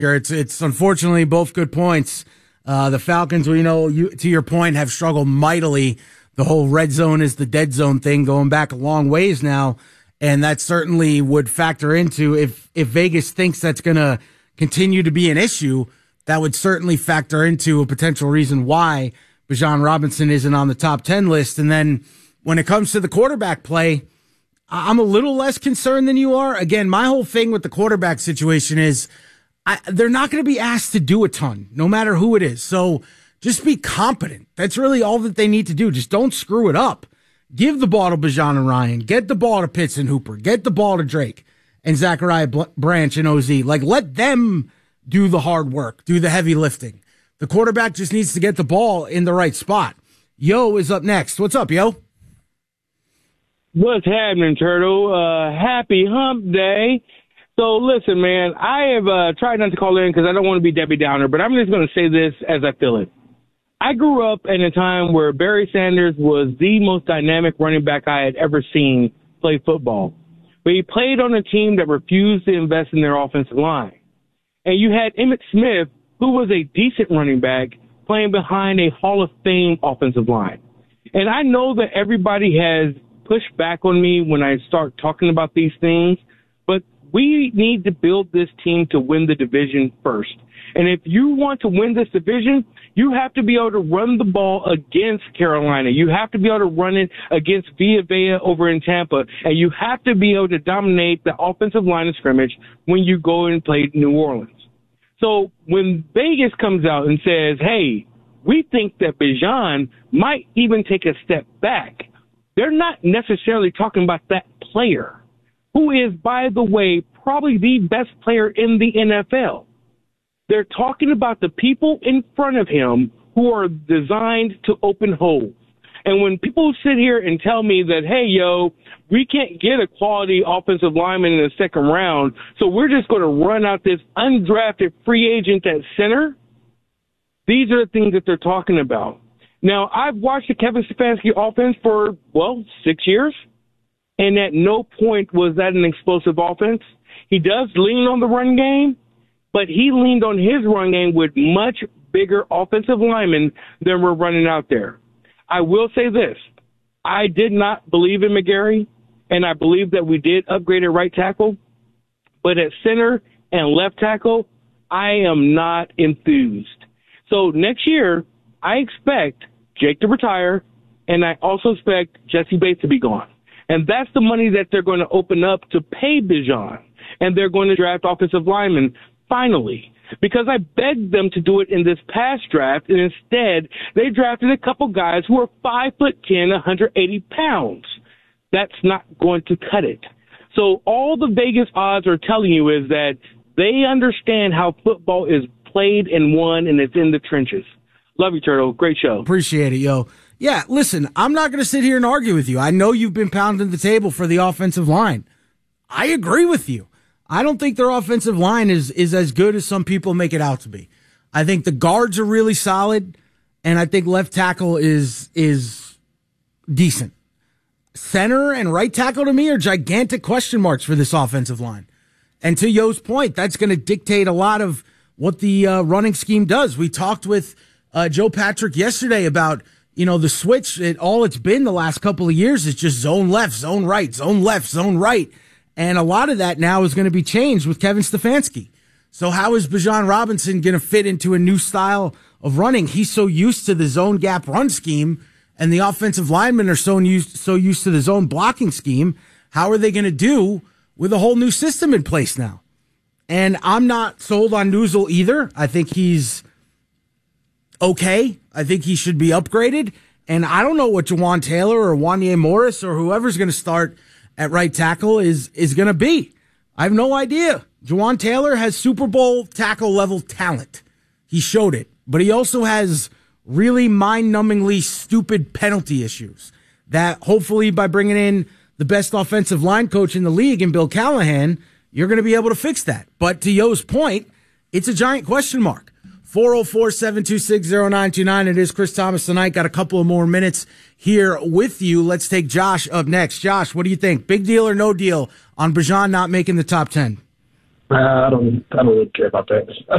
It's unfortunately both good points. The Falcons, to your point, have struggled mightily. The whole red zone is the dead zone thing going back a long ways now. And that certainly would factor into if Vegas thinks that's going to continue to be an issue, that would certainly factor into a potential reason why Bijan Robinson isn't on the top 10 list. And then when it comes to the quarterback play, I'm a little less concerned than you are. Again, my whole thing with the quarterback situation is they're not going to be asked to do a ton, no matter who it is. So just be competent. That's really all that they need to do. Just don't screw it up. Give the ball to Bijan and Ryan. Get the ball to Pitts and Hooper. Get the ball to Drake and Zachariah Branch and OZ. Let them do the hard work, do the heavy lifting. The quarterback just needs to get the ball in the right spot. Yo is up next. What's up, Yo? What's happening, Turtle? Happy hump day. So listen, man, I have tried not to call in because I don't want to be Debbie Downer, but I'm just going to say this as I feel it. I grew up in a time where Barry Sanders was the most dynamic running back I had ever seen play football. But he played on a team that refused to invest in their offensive line. And you had Emmitt Smith, who was a decent running back, playing behind a Hall of Fame offensive line. And I know that everybody has pushed back on me when I start talking about these things, but we need to build this team to win the division first. And if you want to win this division, you have to be able to run the ball against Carolina. You have to be able to run it against Vita Vea over in Tampa. And you have to be able to dominate the offensive line of scrimmage when you go and play New Orleans. So when Vegas comes out and says, hey, we think that Bijan might even take a step back, they're not necessarily talking about that player, who is, by the way, probably the best player in the NFL. They're talking about the people in front of him who are designed to open holes. And when people sit here and tell me that, hey, yo, we can't get a quality offensive lineman in the second round, so we're just going to run out this undrafted free agent at center, these are the things that they're talking about. Now, I've watched the Kevin Stefanski offense for, 6 years, and at no point was that an explosive offense. He does lean on the run game, but he leaned on his run game with much bigger offensive linemen than were running out there. I will say this. I did not believe in McGarry, and I believe that we did upgrade at right tackle. But at center and left tackle, I am not enthused. So next year, I expect Jake to retire, and I also expect Jesse Bates to be gone. And that's the money that they're going to open up to pay Bijan, and they're going to draft offensive linemen finally, because I begged them to do it in this past draft, and instead they drafted a couple guys who are 5'10", 180 pounds. That's not going to cut it. So all the Vegas odds are telling you is that they understand how football is played and won, and it's in the trenches. Love you, Turtle. Great show. Appreciate it, yo. Yeah, listen, I'm not going to sit here and argue with you. I know you've been pounding the table for the offensive line. I agree with you. I don't think their offensive line is as good as some people make it out to be. I think the guards are really solid, and I think left tackle is decent. Center and right tackle to me are gigantic question marks for this offensive line. And to Yo's point, that's going to dictate a lot of what the running scheme does. We talked with Joe Patrick yesterday about, the switch. All it's been the last couple of years is just zone left, zone right, zone left, zone right. And a lot of that now is going to be changed with Kevin Stefanski. So how is Bijan Robinson going to fit into a new style of running? He's so used to the zone gap run scheme, and the offensive linemen are so used to the zone blocking scheme. How are they going to do with a whole new system in place now? And I'm not sold on Nuzul either. I think he's okay. I think he should be upgraded. And I don't know what Jawan Taylor or Wanye Morris or whoever's going to start at right tackle is going to be. I have no idea. Jawan Taylor has Super Bowl tackle level talent. He showed it, but he also has really mind-numbingly stupid penalty issues that hopefully by bringing in the best offensive line coach in the league in Bill Callahan, you're going to be able to fix that. But to Yo's point, it's a giant question mark. 404-726-0929. It is Chris Thomas tonight. Got a couple of more minutes here with you. Let's take Josh up next. Josh, what do you think? Big deal or no deal on Bijan not making the top 10? I don't really care about that.